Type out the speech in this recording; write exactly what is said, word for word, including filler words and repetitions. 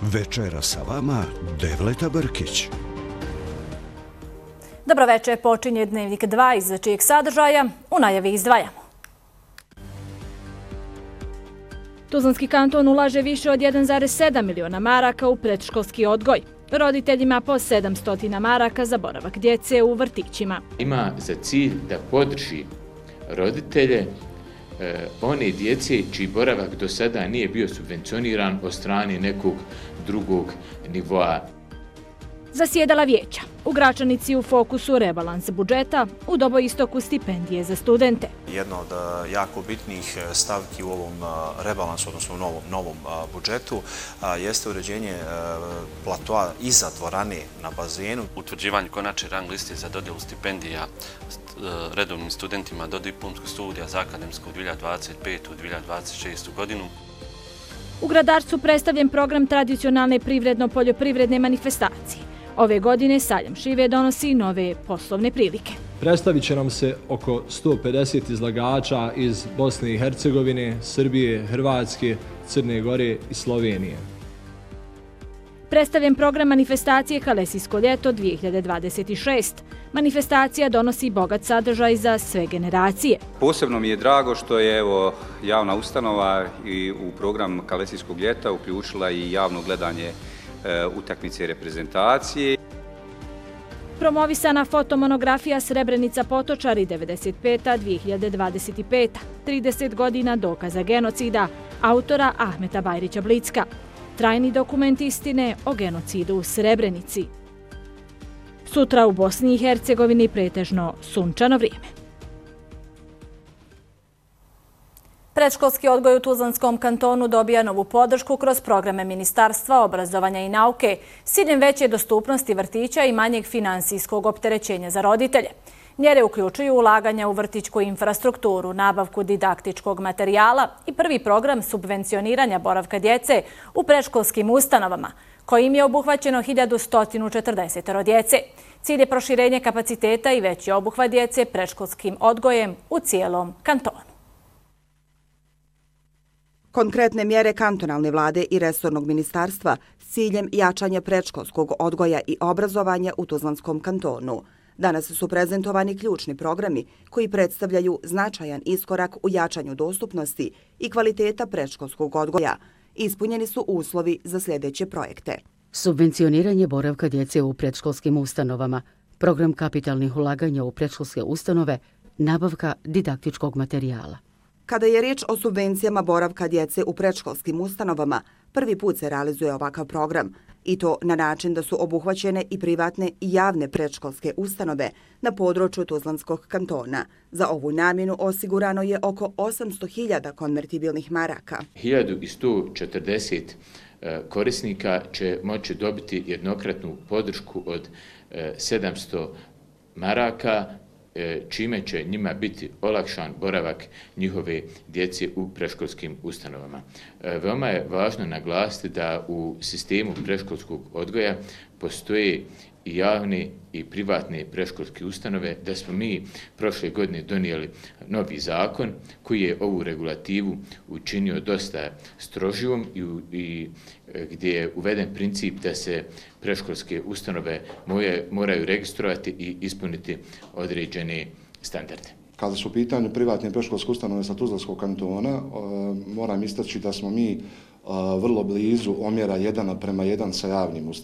Večera sa vama Devleta Brkić. Dobro večer, počinje Dnevnik dva, iz čijeg sadržaja u najavi izdvajamo. Tuzlanski kanton ulaže više od jedan zarez sedam miliona maraka u predškolski odgoj. Roditeljima po sedamsto maraka za boravak djece u vrtićima. Ima za cilj da podrži roditelje e, one djece čiji boravak do sada nije bio subvencioniran od strane nekog drugog nivoa. Zasjedala vijeća. U Gračanici u fokusu rebalans budžeta, u Doboistoku stipendije za studente. Jedno od jako bitnih stavki u ovom rebalansu, odnosno u novom, novom budžetu, jeste uređenje platoa iza dvorane na bazenu. Utvrđivanje konačne rang liste za dodjelu stipendija redovnim studentima do diplomskog studija za akademsku dvije hiljade dvadeset petu do dvije hiljade dvadeset šestu godinu. U Gradarcu predstavljen program tradicionalne privredno-poljoprivredne manifestacije. Ove godine Sajam šljive donosi nove poslovne prilike. Predstavit će nam se oko sto pedeset izlagača iz Bosne i Hercegovine, Srbije, Hrvatske, Crne Gore i Slovenije. Predstavljen program manifestacije Kalesijsko ljeto dvije hiljade dvadeset šest. Manifestacija donosi bogat sadržaj za sve generacije. Posebno mi je drago što je evo, javna ustanova i u program Kalesijskog ljeta uključila i javno gledanje e, utakmice i reprezentacije. Promovisana fotomonografija Srebrenica Potočari devedeset peta do dvije hiljade dvadeset peta. trideset godina dokaza genocida, autora Ahmeta Bajrića Blicka. Trajni dokument istine o genocidu u Srebrenici. Sutra u Bosni i Hercegovini pretežno sunčano vrijeme. Predškolski odgoj u Tuzlanskom kantonu dobija novu podršku kroz programe Ministarstva obrazovanja i nauke s ciljem veće dostupnosti vrtića i manjeg finansijskog opterećenja za roditelje. Mjere uključuju ulaganja u vrtićku infrastrukturu, nabavku didaktičkog materijala i prvi program subvencioniranja boravka djece u predškolskim ustanovama, kojim je obuhvaćeno hiljadu sto četrdeset djece. Cilj je proširenje kapaciteta i veći obuhvat djece predškolskim odgojem u cijelom kantonu. Konkretne mjere kantonalne vlade i resornog ministarstva s ciljem jačanja predškolskog odgoja i obrazovanja u Tuzlanskom kantonu. Danas su prezentovani ključni programi koji predstavljaju značajan iskorak u jačanju dostupnosti i kvaliteta predškolskog odgoja. Ispunjeni su uslovi za sljedeće projekte. Subvencioniranje boravka djece u predškolskim ustanovama, program kapitalnih ulaganja u predškolske ustanove, nabavka didaktičkog materijala. Kada je riječ o subvencijama boravka djece u predškolskim ustanovama, prvi put se realizuje ovakav program i to na način da su obuhvaćene i privatne i javne predškolske ustanove na području Tuzlanskog kantona. Za ovu namjenu osigurano je oko osamsto hiljada konvertibilnih maraka. hiljadu sto četrdeset korisnika će moći dobiti jednokratnu podršku od sedamsto maraka, čime će njima biti olakšan boravak njihove djece u predškolskim ustanovama. Veoma je važno naglasiti da u sistemu predškolskog odgoja postoje i javne i privatne predškolske ustanove, da smo mi prošle godine donijeli novi zakon koji je ovu regulativu učinio dosta strožijom i, i gdje je uveden princip da se predškolske ustanove moraju registrovati i ispuniti određene standarde. Kada su u pitanju privatne predškolske ustanove sa Tuzlanskog kantona, moram istaći da smo mi vrlo blizu omjera jedan prema jedan sa javnim ustanovama.